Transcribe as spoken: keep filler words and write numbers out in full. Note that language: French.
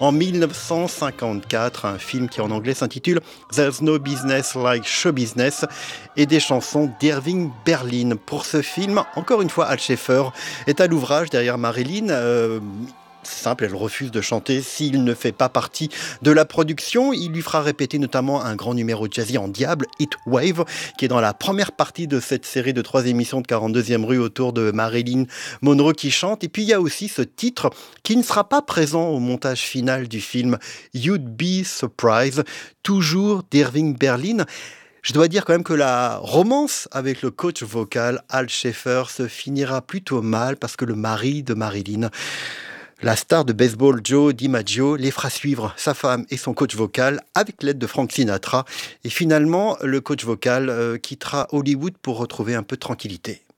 en mille neuf cent cinquante-quatre, un film qui en anglais s'intitule There's No Business Like Show Business et des chansons d'Irving Berlin. Pour ce film, encore une fois, Al Schaeffer est à l'ouvrage derrière Marilyn. Euh, Simple, elle refuse de chanter s'il ne fait pas partie de la production. Il lui fera répéter notamment un grand numéro jazzy en diable, Heat Wave, qui est dans la première partie de cette série de trois émissions de quarante-deuxième rue autour de Marilyn Monroe qui chante. Et puis il y a aussi ce titre qui ne sera pas présent au montage final du film, You'd Be Surprised, toujours d'Irving Berlin. Je dois dire quand même que la romance avec le coach vocal Al Schaeffer se finira plutôt mal parce que le mari de Marilyn, la star de baseball Joe DiMaggio, les fera suivre sa femme et son coach vocal avec l'aide de Frank Sinatra. Et finalement, le coach vocal euh, quittera Hollywood pour retrouver un peu de tranquillité.